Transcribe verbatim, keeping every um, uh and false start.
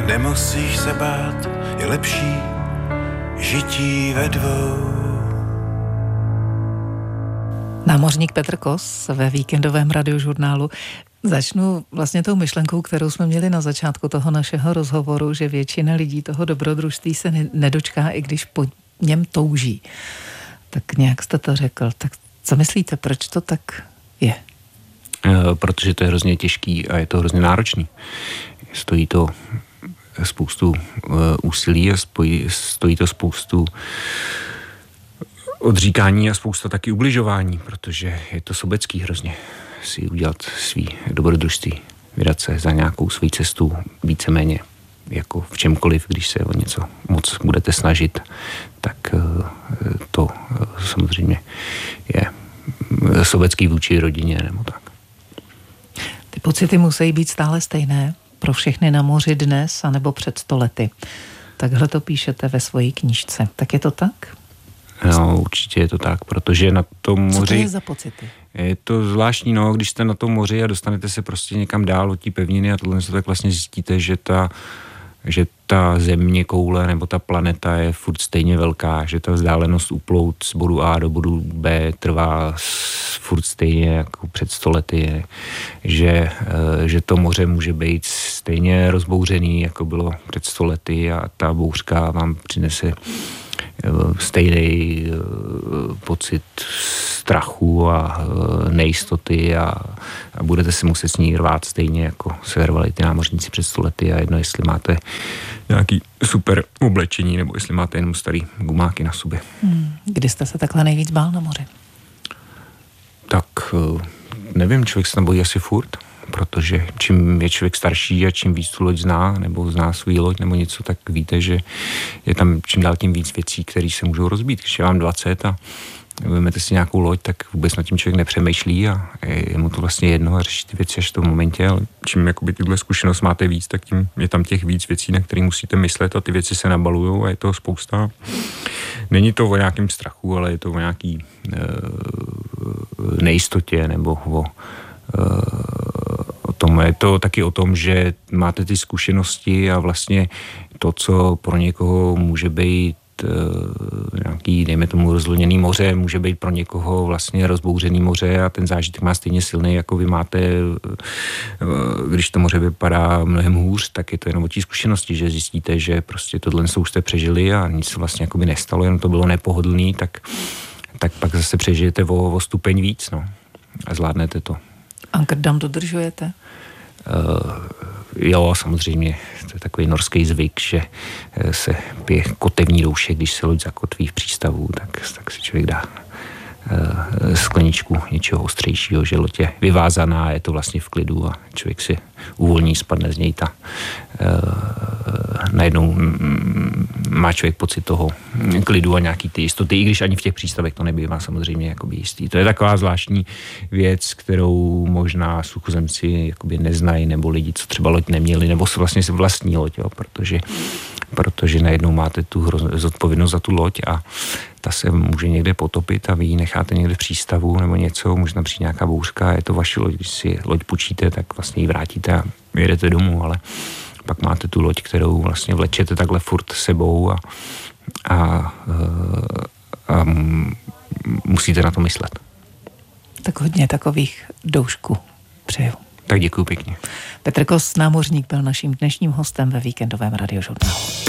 Nemusíš se bát, je lepší žití ve dvou. Námořník Petr Kos ve víkendovém radiožurnálu. Začnu vlastně tou myšlenkou, kterou jsme měli na začátku toho našeho rozhovoru, že většina lidí toho dobrodružství se nedočká, i když po něm touží. Tak nějak jste to řekl. Tak co myslíte, proč to tak je? E, protože to je hrozně těžký a je to hrozně náročný. Stojí to spoustu uh, úsilí a spojí, stojí to spoustu odříkání a spousta taky ubližování, protože je to sobecký hrozně si udělat svý dobrodružství, vydat se za nějakou svou cestu víceméně jako v čemkoliv, když se o něco moc budete snažit, tak uh, to uh, samozřejmě je sobecký vůči rodině nebo tak. Ty pocity musí být stále stejné pro všechny na moři dnes anebo před sto lety. Takhle to píšete ve své knížce. Tak je to tak? No, určitě je to tak, protože na tom moři... Co to je za pocity? Je to zvláštní, no, když jste na tom moři a dostanete se prostě někam dál od té pevniny a tohle se tak vlastně zjistíte, že ta, že ta země koule nebo ta planeta je furt stejně velká, že ta vzdálenost uplout z bodu A do bodu B trvá furt stejně jako před sto lety, že, že to moře může být stejně rozbouřený, jako bylo před sto lety a ta bouřka vám přinese stejný pocit strachu a nejistoty a, a budete si muset s ní rvát stejně, jako se rvali ty námořníci před sto lety a jedno, jestli máte nějaký super oblečení nebo jestli máte jenom starý gumáky na sobě. Hmm. Kdy jste se takhle nejvíc bál na moři? Tak nevím, člověk se tam bojí asi furt, protože čím je člověk starší a čím víc tu loď zná, nebo zná svůj loď nebo něco, tak víte, že je tam čím dál tím víc věcí, které se můžou rozbít. Když je vám dvacet a vezmete si nějakou loď, tak vůbec nad tím člověk nepřemýšlí a je mu to vlastně jedno a řeší ty věci až v tom momentě, ale čím jakoby tyhle zkušenost máte víc, tak tím je tam těch víc věcí, na které musíte myslet a ty věci se nabalujou a je toho spousta. Není to o nějakém strachu, ale je to o nějaký e, nejistotě nebo o o tom. Je to taky o tom, že máte ty zkušenosti a vlastně to, co pro někoho může být nějaký, dejme tomu, rozlněný moře, může být pro někoho vlastně rozbouřený moře a ten zážitek má stejně silný, jako vy máte, když to moře vypadá mnohem hůř, tak je to jenom o té zkušenosti, že zjistíte, že prostě tohle už jste přežili a nic se vlastně jakoby nestalo, jenom to bylo nepohodlný, tak, tak pak zase přežijete o, o stupeň víc, no. A zvládnete to. Ankerdam dodržujete? Uh, jo, samozřejmě. To je takový norský zvyk, že se pije kotevní douše, když se loď zakotví v přístavu, tak, tak si člověk dá uh, skleničku něčeho ostřejšího, že loď je vyvázaná, je to vlastně v klidu a člověk si uvolní, spadne z něj ta uh, najednou mm, má člověk pocit toho klidu a nějaký ty jistoty, i když ani v těch přístavech to nebývá samozřejmě jakoby jistý. To je taková zvláštní věc, kterou možná suchozemci jakoby neznají, nebo lidi, co třeba loď neměli, nebo vlastně si vlastní loď, jo, protože, protože najednou máte tu zodpovědnost za tu loď a ta se může někde potopit a vy ji necháte někde v přístavu nebo něco, možná přijde nějaká bouřka, je to vaše loď, když si loď půjčíte, tak vlastně ji vrátíte a jedete domů, ale pak máte tu loď, kterou vlastně vlečete takhle furt sebou a, a, a musíte na to myslet. Tak hodně takových doušků přeju. Tak děkuju pěkně. Petr Kos, námořník, byl naším dnešním hostem ve víkendovém radiožurnálu.